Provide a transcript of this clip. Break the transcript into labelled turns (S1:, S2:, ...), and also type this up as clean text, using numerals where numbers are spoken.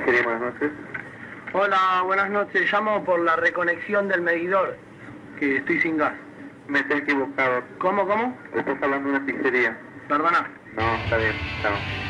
S1: pizzería, buenas noches.
S2: Hola, buenas noches. Llamo por la reconexión del medidor, que estoy sin gas.
S1: Me está equivocado.
S2: ¿Cómo?
S1: Estás hablando de una pizzería.
S2: Perdona.
S1: No, está bien, chao.